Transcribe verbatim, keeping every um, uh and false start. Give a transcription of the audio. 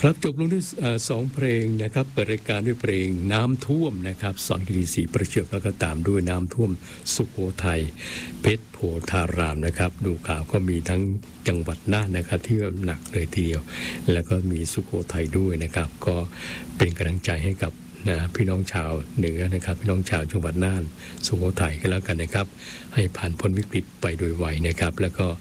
ครับจบลงด้วยเอ่อสองเพลงนะครับเปิดรายการด้วยเพลงน้ำท่วมนะครับสอนกิรีศรีประเชือกแล้วก็ตามด้วยน้ำท่วมสุโขทัยเพชรโพธารามนะครับดูข่าวก็มีทั้งจังหวัดน่านนะครับที่หนักเลยทีเดียวแล้วก็มีสุโขทัยด้วยนะครับก็เป็นกำลังใจให้กับนะพี่น้องชาวเหนือนะครับพี่น้องชาวจังหวัดน่านสุโขทัยก็แล้วกันนะครับให้ผ่านพ้นวิกฤตไปโดยไวนะครับแล้วก็